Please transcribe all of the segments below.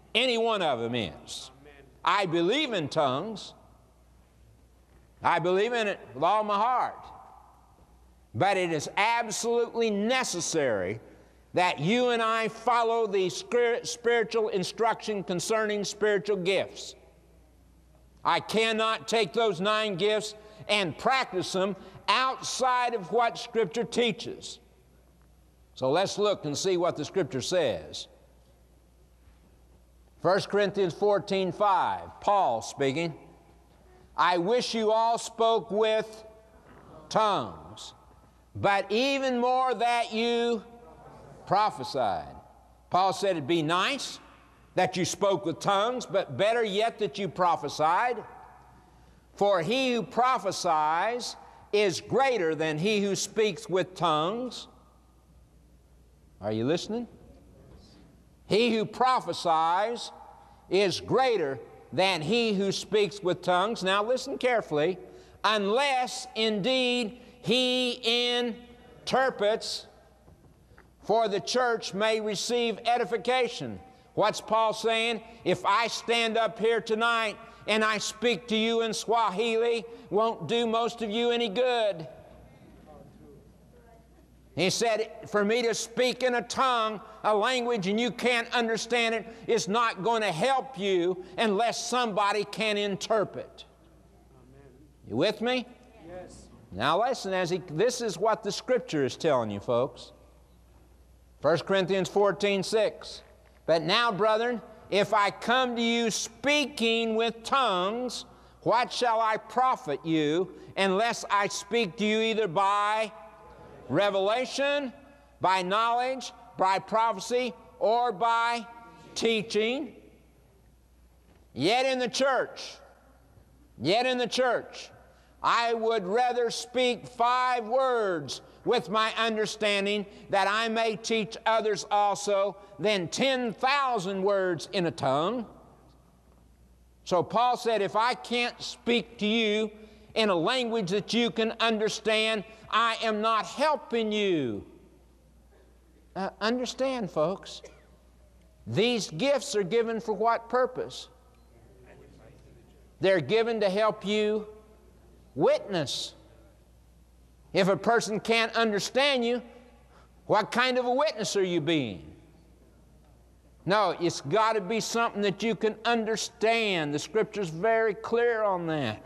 Any one of them is. I believe in tongues. I believe in it with all my heart. But it is absolutely necessary that you and I follow the spiritual instruction concerning spiritual gifts. I cannot take those 9 gifts and practice them outside of what Scripture teaches. So let's look and see what the Scripture says. 1 Corinthians 14:5, Paul speaking. I wish you all spoke with tongues, but even more that you prophesied. Paul said it'd be nice that you spoke with tongues, but better yet that you prophesied. For he who prophesies is greater than he who speaks with tongues. Are you listening? He who prophesies is greater than he who speaks with tongues. Now listen carefully. Unless indeed he interprets, for the church may receive edification. What's Paul saying? If I stand up here tonight and I speak to you in Swahili, won't do most of you any good. He said, for me to speak in a tongue, a language, and you can't understand it, is not going to help you unless somebody can interpret. You with me? Yes. Now listen, this is what the Scripture is telling you, folks. 1 Corinthians 14:6. But now, brethren, if I come to you speaking with tongues, what shall I profit you unless I speak to you either by revelation, by knowledge, by prophecy, or by teaching? Yet in the church, I would rather speak 5 words with my understanding that I may teach others also than 10,000 words in a tongue. So Paul said, if I can't speak to you in a language that you can understand, I am not helping you. Understand, folks, these gifts are given for what purpose? They're given to help you witness. If a person can't understand you, what kind of a witness are you being? No, it's got to be something that you can understand. The Scripture's very clear on that.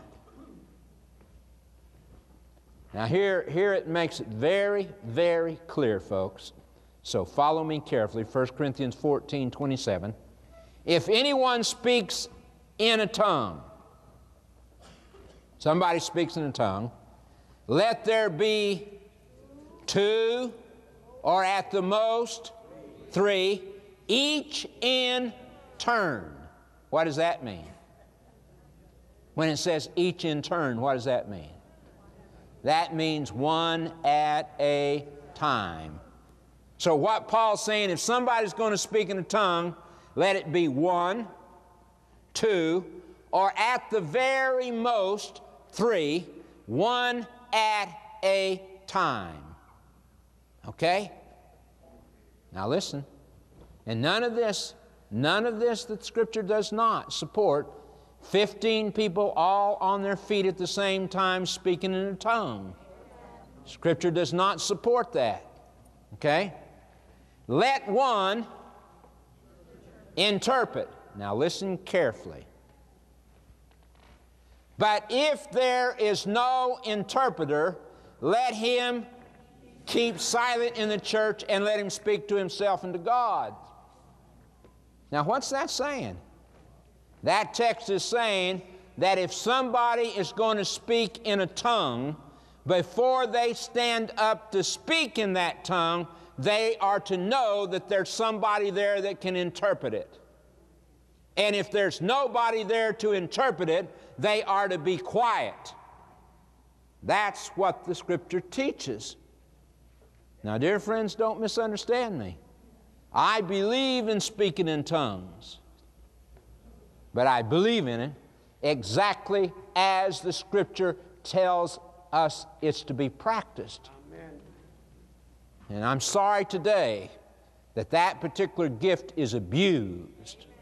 Now here it makes it very, very clear, folks. So follow me carefully. 1 Corinthians 14:27. If anyone speaks in a tongue, somebody speaks in a tongue, let there be 2, or at the most 3, each in turn. What does that mean? When it says each in turn, what does that mean? That means one at a time. So what Paul's saying, if somebody's going to speak in a tongue, let it be 1, 2, or at the very most 3, one at a time. Okay? Now listen. And none of this that Scripture does not support 15 people all on their feet at the same time speaking in a tongue. Scripture does not support that. Okay? Let one interpret. Now listen carefully. But if there is no interpreter, let him keep silent in the church and let him speak to himself and to God. Now what's that saying? That text is saying that if somebody is going to speak in a tongue, before they stand up to speak in that tongue, they are to know that there's somebody there that can interpret it. And if there's nobody there to interpret it, they are to be quiet. That's what the Scripture teaches. Now, dear friends, don't misunderstand me. I believe in speaking in tongues, but I believe in it exactly as the Scripture tells us it's to be practiced. Amen. And I'm sorry today that that particular gift is abused.